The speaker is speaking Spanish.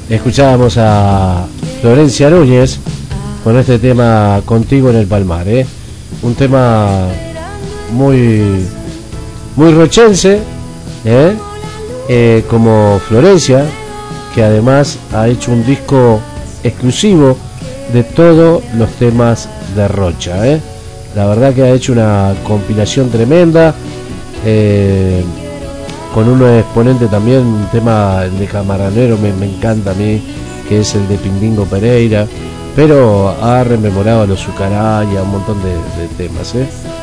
Escuchábamos a Florencia Núñez con este tema Contigo en el Palmar, un tema muy rochense, como Florencia, que además ha hecho un disco exclusivo de todos los temas de Rocha, La verdad que ha hecho una compilación tremenda, con un exponente también, un tema de Camaranero me encanta a mí, que es el de Pindingo Pereira, pero ha rememorado a los Zucaraya, un montón de temas,